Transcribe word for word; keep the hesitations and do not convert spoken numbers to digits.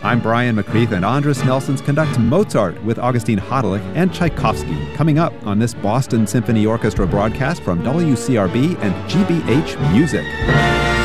I'm Brian McCreath, and Andres Nelsons conducts Mozart with Augustine Hodelich and Tchaikovsky, coming up on this Boston Symphony Orchestra broadcast from W C R B and G B H Music.